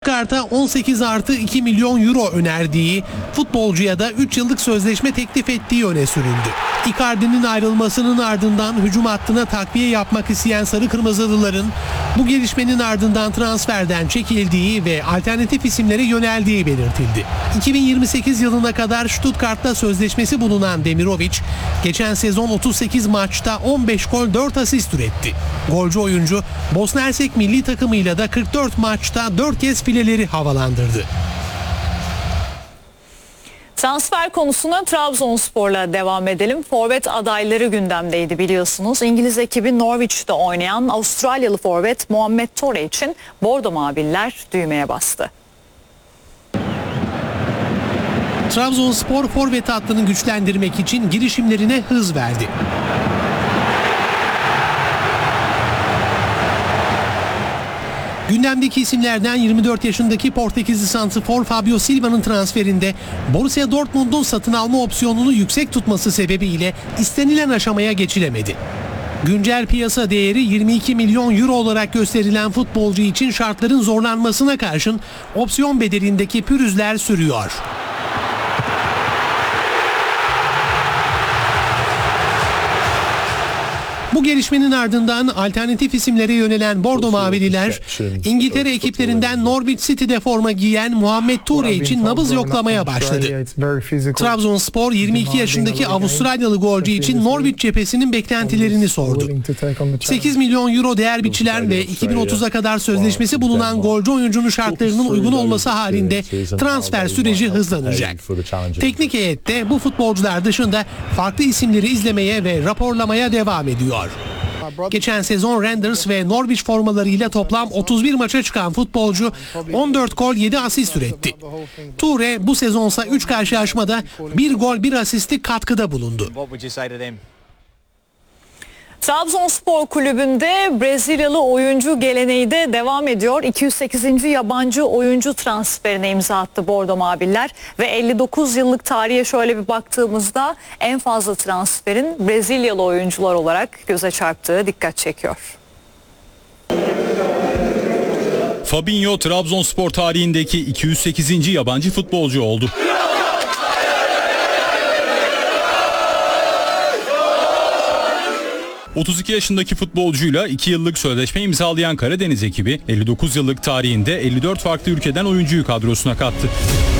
Stuttgart'a 18+2 milyon euro önerdiği, futbolcuya da 3 yıllık sözleşme teklif ettiği öne sürüldü. Icardi'nin ayrılmasının ardından hücum hattına takviye yapmak isteyen Sarı Kırmızılıların bu gelişmenin ardından transferden çekildiği ve alternatif isimlere yöneldiği belirtildi. 2028 yılına kadar Stuttgart'ta sözleşmesi bulunan Demirovic, geçen sezon 38 maçta 15 gol 4 asist üretti. Golcü oyuncu Bosna Hersek milli takımıyla da 44 maçta 4 kez fileleri havalandırdı. Transfer konusuna Trabzonspor'la devam edelim. Forvet adayları gündemdeydi biliyorsunuz. İngiliz ekibi Norwich'te oynayan Avustralyalı forvet Muhammed Torre için Bordo Maviller düğmeye bastı. Trabzonspor forvet hattını güçlendirmek için girişimlerine hız verdi. Gündemdeki isimlerden 24 yaşındaki Portekizli santrfor Fabio Silva'nın transferinde Borussia Dortmund'un satın alma opsiyonunu yüksek tutması sebebiyle istenilen aşamaya geçilemedi. Güncel piyasa değeri 22 milyon euro olarak gösterilen futbolcu için şartların zorlanmasına karşın opsiyon bedelindeki pürüzler sürüyor. Bu gelişmenin ardından alternatif isimlere yönelen Bordo Mavililer, İngiltere ekiplerinden Norwich City'de forma giyen Muhammed Toure için nabız yoklamaya başladı. Trabzonspor 22 yaşındaki Avustralyalı golcü için Norwich cephesinin beklentilerini sordu. 8 milyon euro değer biçilen ve 2030'a kadar sözleşmesi bulunan golcü oyuncunun şartlarının uygun olması halinde transfer süreci hızlanacak. Teknik heyette bu futbolcular dışında farklı isimleri izlemeye ve raporlamaya devam ediyor. Geçen sezon Rangers ve Norwich formalarıyla toplam 31 maça çıkan futbolcu 14 gol 7 asist üretti. Toure bu sezonsa 3 karşılaşmada 1 gol 1 asisti katkıda bulundu. Trabzonspor kulübünde Brezilyalı oyuncu geleneği de devam ediyor. 208. yabancı oyuncu transferine imza attı Bordo Maviller ve 59 yıllık tarihe şöyle bir baktığımızda en fazla transferin Brezilyalı oyuncular olarak göze çarptığı dikkat çekiyor. Fabinho Trabzonspor tarihindeki 208. yabancı futbolcu oldu. 32 yaşındaki futbolcuyla 2 yıllık sözleşme imzalayan Karadeniz ekibi 59 yıllık tarihinde 54 farklı ülkeden oyuncuyu kadrosuna kattı.